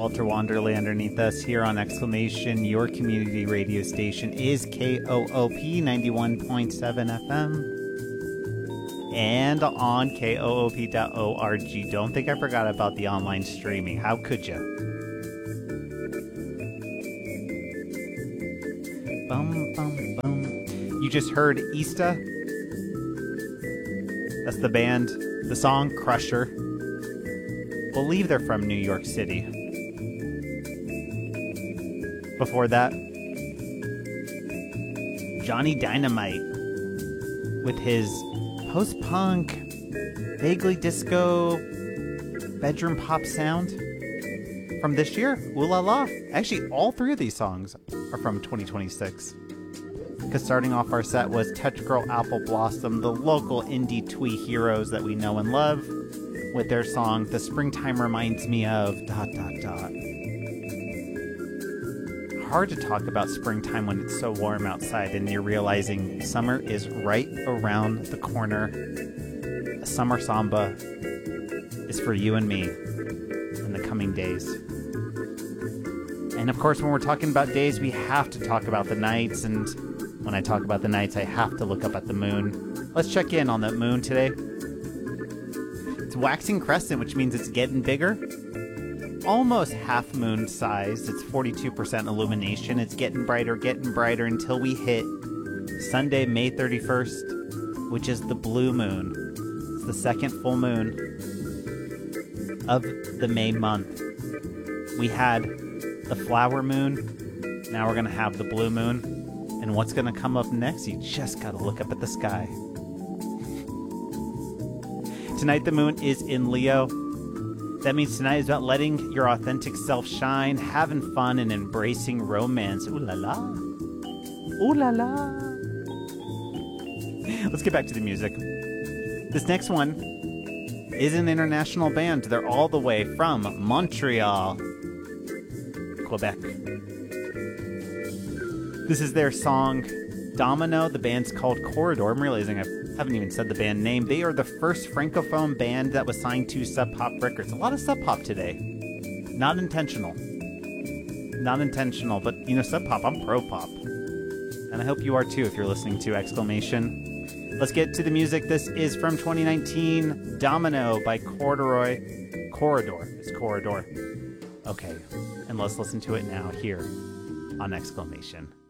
Walter Wanderley underneath us here on Exclamation. Your community radio station is KOOP 91.7 FM and on koop.org. Don't think I forgot about the online streaming. How could you? Bum, bum, bum. You just heard Easta. That's the band. The song Crusher. Believe they're from New York City. Before that, Johnny Dynamite with his post-punk, vaguely disco, bedroom pop sound from this year. Ooh La La. Actually, all three of these songs are from 2026. Because starting off our set was Touch Girl Apple Blossom, the local indie twee heroes that we know and love, with their song, The Springtime Reminds Me of... ... Hard to talk about springtime when it's so warm outside and you're realizing summer is right around the corner. A summer samba is for you and me in the coming days. And of course, when we're talking about days, we have to talk about the nights. And when I talk about the nights, I have to look up at the moon. Let's check in on that moon today. It's waxing crescent, which means it's getting bigger. Almost half moon sized. It's 42% illumination. It's getting brighter until we hit Sunday, May 31st, which is the blue moon. It's the second full moon of the May month. We had the flower moon. Now we're going to have the blue moon. And what's going to come up next? You just got to look up at the sky. Tonight the moon is in Leo. That means tonight is about letting your authentic self shine, having fun, and embracing romance. Ooh la la. Ooh la la. Let's get back to the music. This next one is an international band. They're all the way from Montreal, Quebec. This is their song, Domino. The band's called Corridor. I'm realizing I haven't even said the band name. They are the first francophone band that was signed to Sub Pop Records. A lot of Sub Pop today. Not intentional. Not intentional, but you know, Sub Pop, I'm pro pop. And I hope you are too if you're listening to Exclamation. Let's get to the music. This is from 2019, Domino by Corridor. It's Corridor. Okay, and let's listen to it now here on Exclamation.